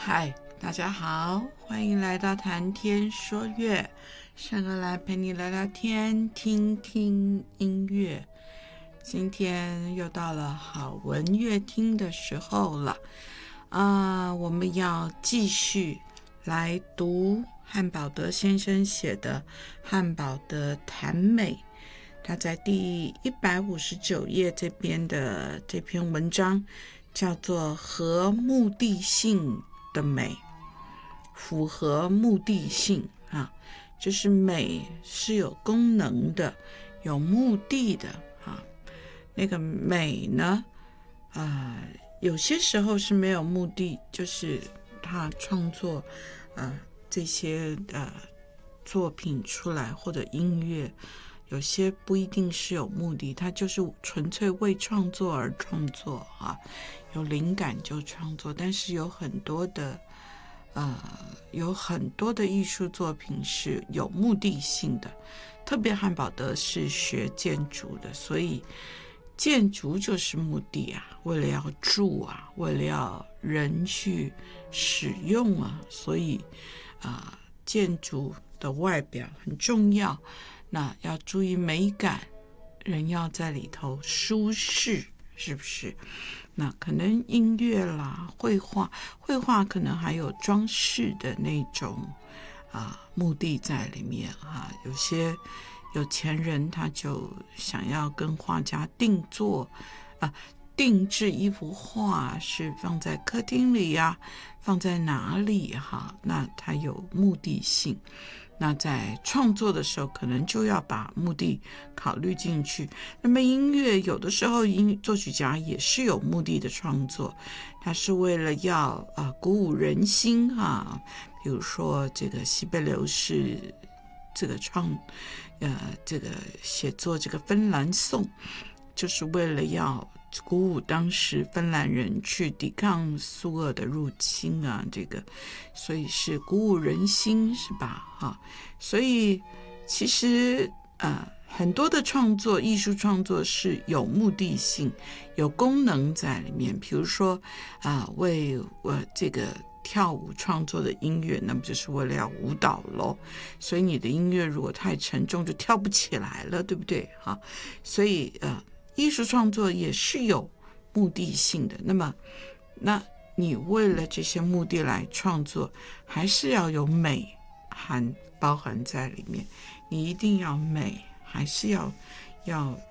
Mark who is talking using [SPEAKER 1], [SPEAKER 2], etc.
[SPEAKER 1] 嗨，大家好，欢迎来到谈天说乐，上课来陪你聊聊天，听听音乐。今天又到了好文乐听的时候了我们要继续来读汉堡德先生写的《汉堡德谈美》，他在第159页这边的这篇文章叫做合目的性的美，符合目的性就是美是有功能的，有目的的那个美呢有些时候是没有目的，就是他创作这些作品出来或者音乐，有些不一定是有目的，他就是纯粹为创作而创作有灵感就创作。但是有很多的艺术作品是有目的性的，特别汉堡德是学建筑的，所以建筑就是目的为了要住为了要人去使用所以建筑的外表很重要，那要注意美感，人要在里头舒适，是不是？那可能音乐啦，绘画可能还有装饰的那种目的在里面有些有钱人他就想要跟画家定制一幅画，是放在客厅里放在哪里那他有目的性。那在创作的时候可能就要把目的考虑进去。那么音乐有的时候作曲家也是有目的的创作，他是为了要鼓舞人心比如说这个西贝流士这个写作这个芬兰颂，就是为了要鼓舞当时芬兰人去抵抗苏俄的入侵所以是鼓舞人心，是吧所以其实很多的艺术创作是有目的性，有功能在里面。比如说为这个跳舞创作的音乐，那么就是为了要舞蹈咯，所以你的音乐如果太沉重就跳不起来了，对不对所以艺术创作也是有目的性的。那你为了这些目的来创作，还是要有美包含在里面。你一定要美，还是要